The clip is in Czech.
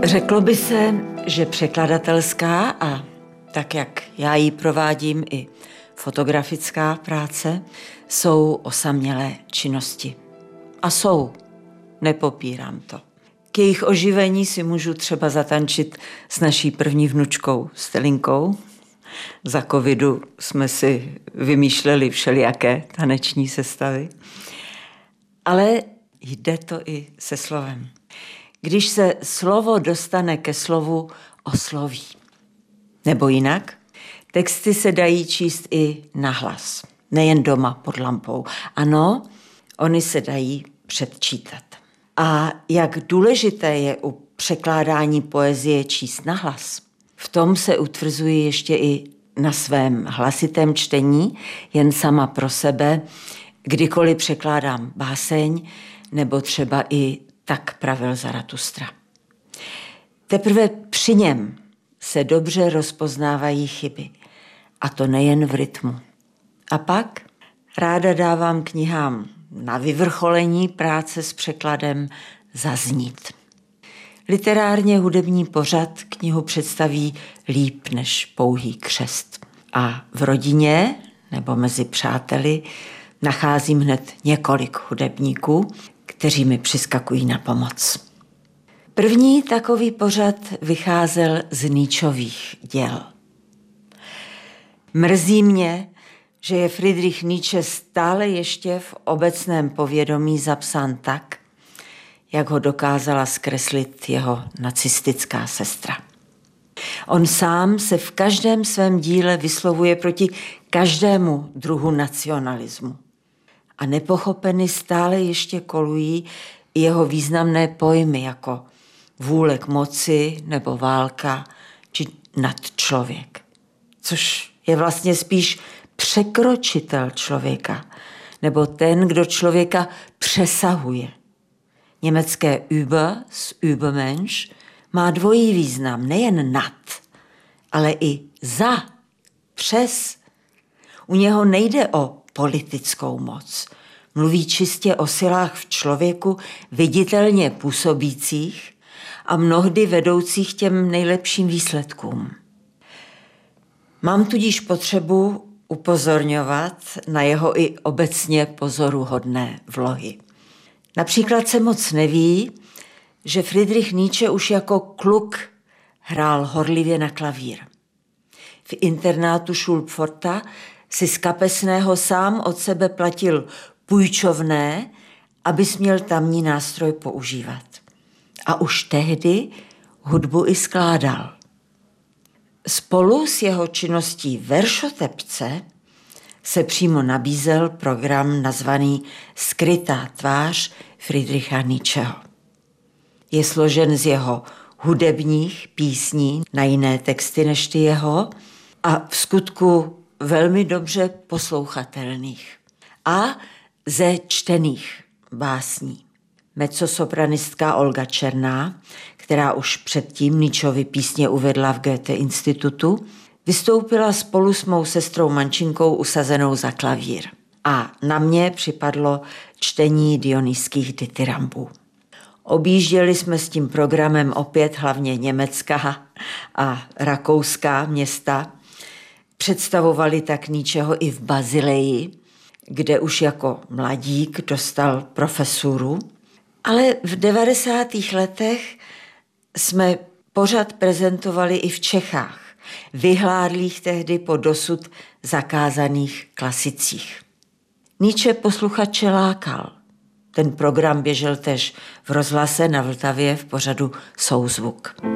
Řeklo by se, že překladatelská a tak, jak já ji provádím, i fotografická práce jsou osamělé činnosti. A jsou, nepopírám to. K jejich oživení si můžu třeba zatančit s naší první vnučkou Stelinkou. Za covidu jsme si vymýšleli všelijaké taneční sestavy. Ale jde to i se slovem. Když se slovo dostane ke slovu, osloví. Nebo jinak, texty se dají číst i nahlas, nejen doma pod lampou. Ano, oni se dají předčítat. A jak důležité je u překládání poezie číst nahlas, v tom se utvrzuji ještě i na svém hlasitém čtení, jen sama pro sebe, kdykoliv překládám báseň, nebo třeba i Tak pravil Zaratustra. Teprve při něm se dobře rozpoznávají chyby. A to nejen v rytmu. A pak ráda dávám knihám na vyvrcholení práce s překladem zaznít. Literárně hudební pořad knihu představí líp než pouhý křest. A v rodině nebo mezi přáteli nacházím hned několik hudebníků, kteří mi přiskakují na pomoc. První takový pořad vycházel z Nietzschových děl. Mrzí mě, že je Friedrich Nietzsche stále ještě v obecném povědomí zapsán tak, jak ho dokázala zkreslit jeho nacistická sestra. On sám se v každém svém díle vyslovuje proti každému druhu nacionalismu. A nepochopeny stále ještě kolují jeho významné pojmy jako vůle k moci nebo válka či nadčlověk. Což je vlastně spíš překročitel člověka nebo ten, kdo člověka přesahuje. Německé über z Übermensch má dvojí význam, nejen nad, ale i za, přes. U něho nejde o politickou moc. Mluví čistě o silách v člověku viditelně působících a mnohdy vedoucích těm nejlepším výsledkům. Mám tudíž potřebu upozorňovat na jeho i obecně pozoruhodné vlohy. Například se moc neví, že Friedrich Nietzsche už jako kluk hrál horlivě na klavír. V internátu Schulpforta si z kapesného sám od sebe platil půjčovné, aby směl tamní nástroj používat. A už tehdy hudbu i skládal. Spolu s jeho činností veršotepce se přímo nabízel program nazvaný Skrytá tvář Friedricha Nietzscheho. Je složen z jeho hudebních písní na jiné texty než ty jeho a v skutku velmi dobře poslouchatelných a ze čtených básní. Mezzosopranistka Olga Černá, která už předtím Nietzschovy písně uvedla v Goethe institutu, vystoupila spolu s mou sestrou Mančinkou usazenou za klavír. A na mě připadlo čtení dionýských dithyrambů. Objížděli jsme s tím programem opět hlavně německá a rakouská města. Představovali tak Nietzscheho i v Basileji, kde už jako mladík dostal profesuru. Ale v 90. letech jsme pořad prezentovali i v Čechách, vyhládlých tehdy po dosud zakázaných klasicích. Nietzsche posluchače lákal. Ten program běžel též v rozhlase na Vltavě v pořadu Souzvuk.